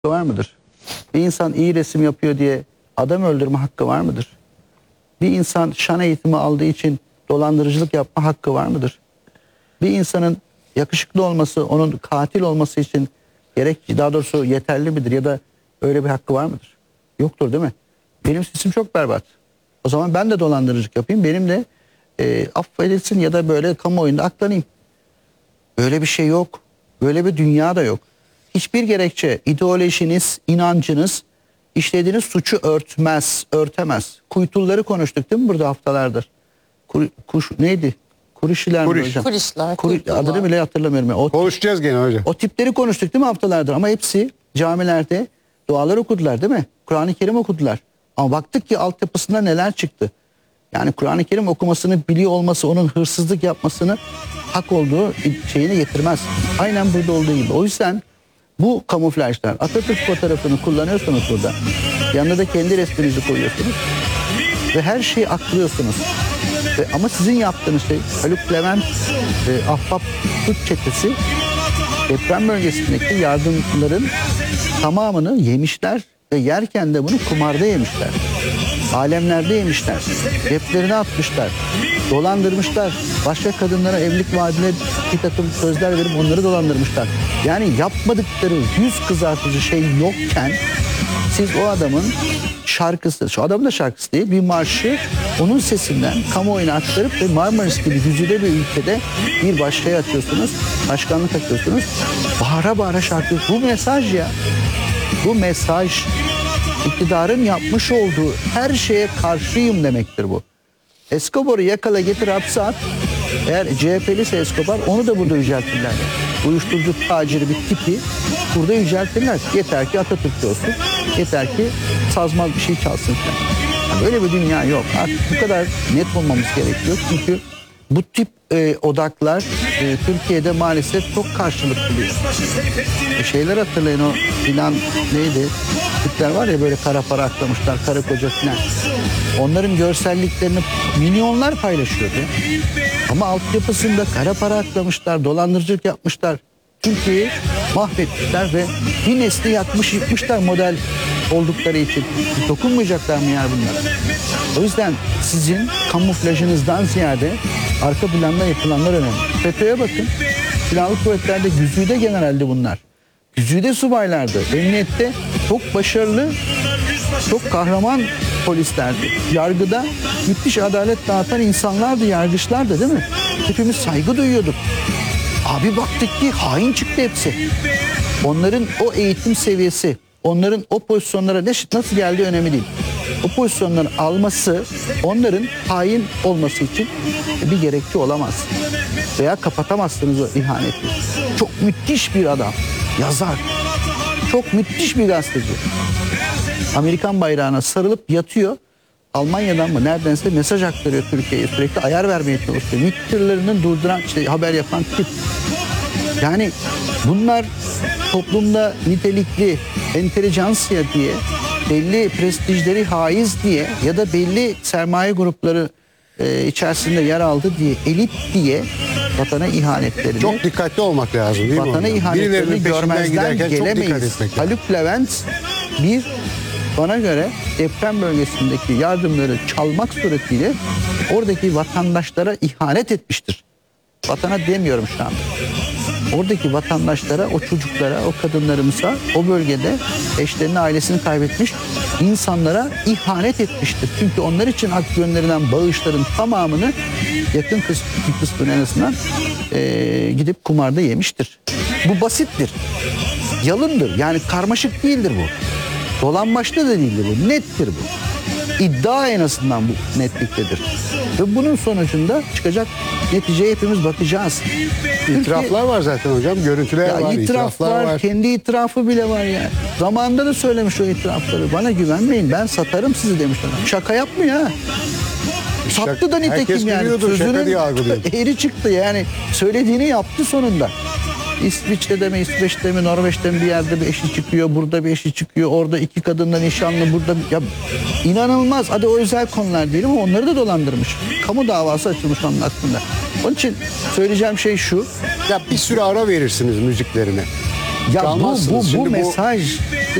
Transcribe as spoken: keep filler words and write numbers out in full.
var mıdır? Bir insan iyi resim yapıyor diye adam öldürme hakkı var mıdır? Bir insan şan eğitimi aldığı için dolandırıcılık yapma hakkı var mıdır? Bir insanın yakışıklı olması, onun katil olması için gerek, daha doğrusu yeterli midir ya da öyle bir hakkı var mıdır? Yoktur değil mi? Benim sesim çok berbat. O zaman ben de dolandırıcılık yapayım. Benim de e, affedilsin ya da böyle kamuoyunda aklanayım. Öyle bir şey yok. Böyle bir dünya da yok. Hiçbir gerekçe, ideolojiniz, inancınız işlediğiniz suçu örtmez, örtemez. Kuytulları konuştuk değil mi burada haftalardır? Kur, kuş, neydi? Kurişiler mi hocam? Kurişler, Kuru, adını bile hatırlamıyorum. O, Konuşacağız gene hocam. O tipleri konuştuk değil mi haftalardır? Ama hepsi camilerde dualar okudular değil mi? Kur'an-ı Kerim okudular. Ama baktık ki altyapısında neler çıktı. Yani Kur'an-ı Kerim okumasını biliyor olması onun hırsızlık yapmasını hak olduğu şeyini getirmez. Aynen burada olduğu gibi. O yüzden bu kamuflajlar, Atatürk fotoğrafını kullanıyorsunuz burada. Yanına da kendi resminizi koyuyorsunuz. Ve her şeyi aklıyorsunuz. Ve, ama sizin yaptığınız şey Haluk Levent, e, Ahbap Türk çetesi deprem bölgesindeki yardımların tamamını yemişler ve yerken de bunu kumarda yemişler. Alemlerde yemişler. Ceplerine atmışlar. Dolandırmışlar. Başka kadınlara evlilik vaadiyle bir takım sözler verip onları dolandırmışlar. Yani yapmadıkları yüz kızartıcı şey yokken siz o adamın şarkısı, şu adamın da şarkısı değil, bir marşı onun sesinden kamuoyuna aktarıp ve Marmaris gibi güzide bir ülkede bir başlığa atıyorsunuz, başkanlık atıyorsunuz. Bağıra bağıra şarkı. Bu mesaj ya. Bu mesaj iktidarın yapmış olduğu her şeye karşıyım demektir bu. Escobar'ı yakala getir hapse at. Eğer C H P'liyse Escobar onu da burada yüceltirler. Yani. Uyuşturucu taciri bir tipi burada yüceltirler. Yeter ki Atatürk'te olsun. Yeter ki sazmaz bir şey çalsın. Yani böyle bir dünya yok. Artık bu kadar net olmamız gerekiyor. Çünkü bu tip e, odaklar e, Türkiye'de maalesef çok karşılık buluyor. E, şeyler hatırlayın, o filan neydi? Türkler var ya böyle kara para aklamışlar, karı koca filan. Onların görselliklerini milyonlar paylaşıyordu. Ama altyapısında kara para aklamışlar, dolandırıcılık yapmışlar. Türkiye'yi mahvetmişler ve bir nesli yakmış yıkmışlar model oldukları için. Dokunmayacaklar mı yani bunlara? O yüzden sizin kamuflajınızdan ziyade arka planda yapılanlar önemli. FETÖ'ye bakın. Silahlı kuvvetlerde güzide generaldi bunlar. Güzide subaylardı. Emniyette çok başarılı, çok kahraman polislerdi. Yargıda müthiş adalet dağıtan insanlardı, yargıçlardı değil mi? Hepimiz saygı duyuyorduk. Abi baktık ki hain çıktı hepsi. Onların o eğitim seviyesi, onların o pozisyonlara nasıl geldiği önemli değil. O pozisyonları alması onların hain olması için bir gerekçe olamaz. Veya kapatamazsınız o ihaneti. Çok müthiş bir adam, yazar. Çok müthiş bir gazeteci. Amerikan bayrağına sarılıp yatıyor. Almanya'dan mı neredense mesaj aktarıyor Türkiye'ye, sürekli ayar vermeye çalışıyor. MİT tırlarının durduran, işte haber yapan tip. Yani bunlar toplumda nitelikli entelijansiya diye, belli prestijleri haiz diye ya da belli sermaye grupları e, içerisinde yer aldı diye, elit diye vatana ihanetlerini, çok dikkatli olmak lazım değil mi? Vatana ihanetlerini görmezden gelemeyiz. Haluk Levent bir, bana göre deprem bölgesindeki yardımları çalmak suretiyle oradaki vatandaşlara ihanet etmiştir. Vatana demiyorum şu anda. Oradaki vatandaşlara, o çocuklara, o kadınlarımıza, o bölgede eşlerini, ailesini kaybetmiş insanlara ihanet etmiştir. Çünkü onlar için hak gönderilen bağışların tamamını, yakın kısmı, kısmını en azından e, gidip kumarda yemiştir. Bu basittir. Yalındır. Yani karmaşık değildir bu. Dolanbaçlı da değildir bu. Nettir bu. İddia en azından bu netliktedir. Ve bunun sonucunda çıkacak neticeye hepimiz bakacağız. İtiraflar Türkiye, var zaten hocam. Görüntüler ya var, itiraf itiraflar var, var. Kendi itirafı bile var ya. Zamanında da söylemiş o itirafları. Bana güvenmeyin, ben satarım sizi demiş adam. Şaka yapmıyor ha. Sattı da nitekim yani. Sözünün eri çıktı yani. Söylediğini yaptı sonunda. İsviçre'de mi, İsveç'te mi, Norveç'te mi bir yerde bir eşi çıkıyor, burada bir eşi çıkıyor, orada iki kadınla nişanlı, burada ya inanılmaz. Hadi o özel konular değil ama onları da dolandırmış. Kamu davası açılmış onun hakkında. Onun için söyleyeceğim şey şu. Ya bir süre ara verirsiniz müziklerine. Ya bu, kalmazsınız. bu, bu Şimdi mesaj